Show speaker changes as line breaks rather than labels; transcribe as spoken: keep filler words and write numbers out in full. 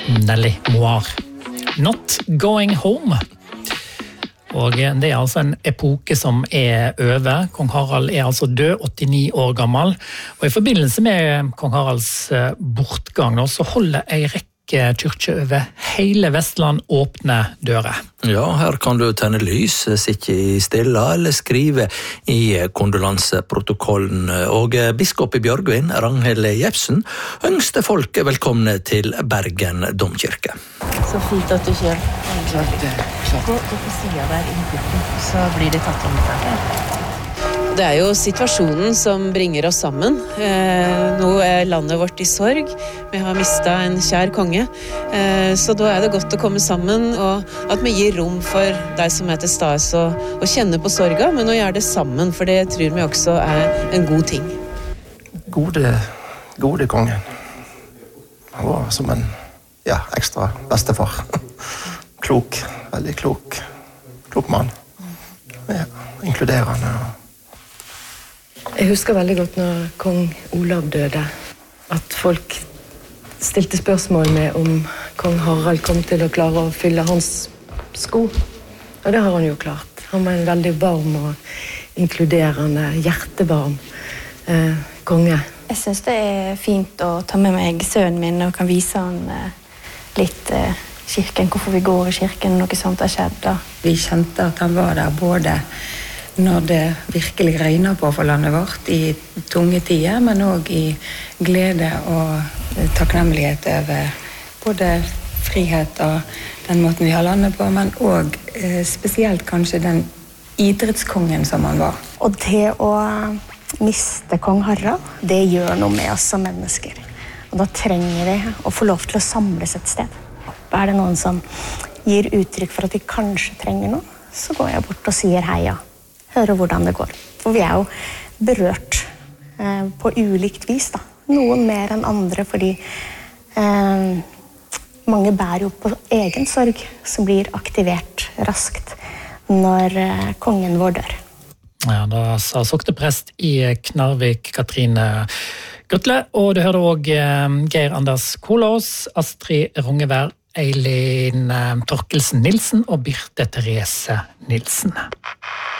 Nelly Moir. Not Going Home. Og det er altså en epoke som er over. Kong Harald er altså død, åttini år gammel. Og i forbindelse med kong Haralds bortgang så holder ei rekke kyrkjer over hele Vestland åpne dører.
Ja, her kan du tenne lys, sitte i stilla eller skrive i kondolanseprotokollen. Og biskop i Bjørgvin, Ragnhild Jepsen, ønsker folk velkomne til Bergen domkirke.
Så fint at du kjører. Gå på siden der i bukken, så blir det tatt om seg. Det er jo situasjonen som bringer oss sammen. Eh, nå er landet vårt i sorg. Vi har mistet en kjær konge. Eh, så da er det godt å komme sammen, og at vi gir rom for deg som er til stede og, og kjenner på sorga, men å gjøre det sammen, for det tror vi også er en god ting.
Gode, gode kongen. Han var som en ja, ekstra bestefar. Klok, veldig klok. Klok mann. Ja, inkluderende.
Jeg husker veldig godt når kong Olav døde, at folk stilte spørsmål med om kong Harald kom til å klare å fylle hans sko. Og det har han jo klart. Han var en veldig varm og inkluderende, hjertevarm eh, konge.
Jeg synes det er fint å ta med meg sønnen min og kan vise han eh, litt eh, kirken, hvorfor vi går i kirken, noe sånt har skjedd da.
Vi kjente at han var der både når det virkelig regner på for landet vårt i tunge tider, men også i glede og takknemlighet over både frihet og den måten vi har landet på, men også eh, spesielt kanskje den idrettskongen som han var.
Og det å miste kong Harald, det gjør noe med oss som mennesker. Og da trenger vi å få lov til å samles et sted. Er det noen som gir uttrykk for at de kanskje trenger noe, så går jeg bort og sier hei, ja. Hører hvordan det går. For vi er jo berørt eh, på ulikt vis, da. Noen mer enn andre, fordi eh, mange bærer jo på egen sorg, som blir aktivert raskt når eh, kongen vår dør.
Ja, da sa sokneprest i Knarvik, Katrine Grutle, og du hørte også eh, Geir Anders Kolås, Astrid Rongevær, Eileen Torkelsen Nilsen og Birte Therese Nilsen.